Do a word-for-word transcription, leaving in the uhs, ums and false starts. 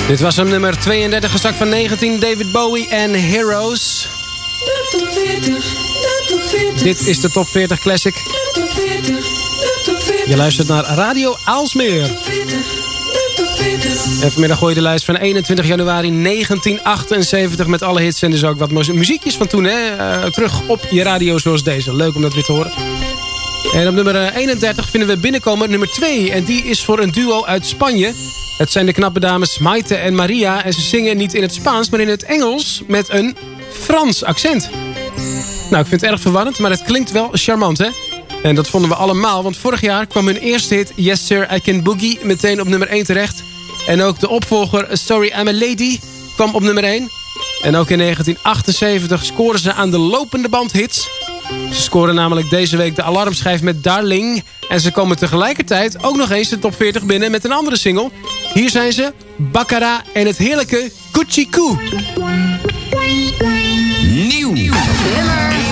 Dit was hem nummer tweeëndertig, gezakt van negentien. David Bowie en Heroes. De top veertig, de top veertig. Dit is de Top veertig Classic. De top veertig, de top veertig. Je luistert naar Radio Aalsmeer. De top veertig, de top veertig. En vanmiddag gooi je de lijst van eenentwintig januari negentien achtenzeventig... met alle hits en dus ook wat muziekjes van toen. Hè? Uh, terug op je radio zoals deze. Leuk om dat weer te horen. En op nummer eenendertig vinden we binnenkomen nummer twee. En die is voor een duo uit Spanje. Het zijn de knappe dames Maite en Maria. En ze zingen niet in het Spaans, maar in het Engels met een Frans accent. Nou, ik vind het erg verwarrend, maar het klinkt wel charmant, hè? En dat vonden we allemaal, want vorig jaar kwam hun eerste hit... Yes Sir, I Can Boogie meteen op nummer één terecht. En ook de opvolger Sorry, I'm a Lady kwam op nummer één. En ook in negentien achtenzeventig scoren ze aan de lopende band hits... Ze scoren namelijk deze week de alarmschijf met Darling. En ze komen tegelijkertijd ook nog eens de top veertig binnen met een andere single. Hier zijn ze, Baccarat en het heerlijke Gucci Coup. Nieuw. Nummer